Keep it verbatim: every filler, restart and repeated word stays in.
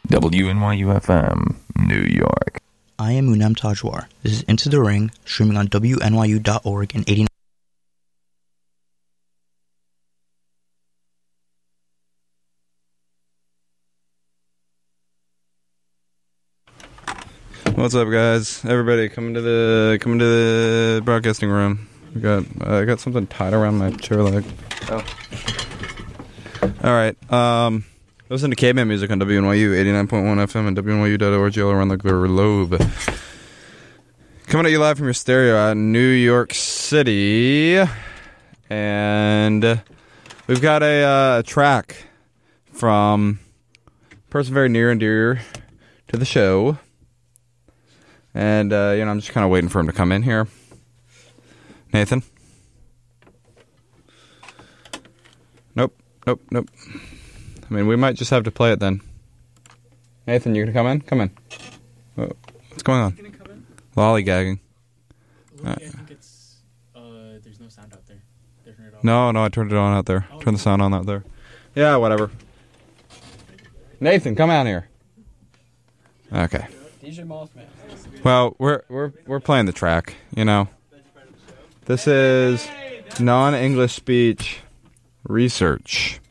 W N Y U F M, New York. I am Munam Tajwar. This is Into the Ring, streaming on W N Y U dot org and eighty-nine. What's up, guys? Everybody, coming to the coming to the broadcasting room. We got uh, I got something tied around my chair leg. Oh. All right. Um, listen to caveman music on W N Y U eighty-nine point one F M and W N Y U dot org all around the globe. Coming at you live from your stereo out in New York City, and we've got a uh, track from a person very near and dear to the show. And, uh, you know, I'm just kind of waiting for him to come in here. Nathan? Nope, nope, nope. I mean, we might just have to play it then. Nathan, you gonna come in? Come in. What's going on? Gonna come in? Lollygagging. Well, I think it's, uh, there's no sound out there. They turned it off. No, no, I turned it on out there. Oh, Turn the sound on out there. Yeah, whatever. Nathan, come out here. Okay. D J Mothman. Well, we're we're we're playing the track, you know. This is non-English speech research.